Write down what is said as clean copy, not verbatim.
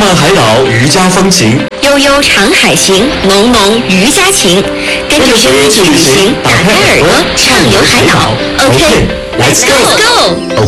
海岛渔家风情， 悠悠长海行，浓浓渔家情。跟着声音去旅行，打开耳朵畅游海岛。OK，Let's go。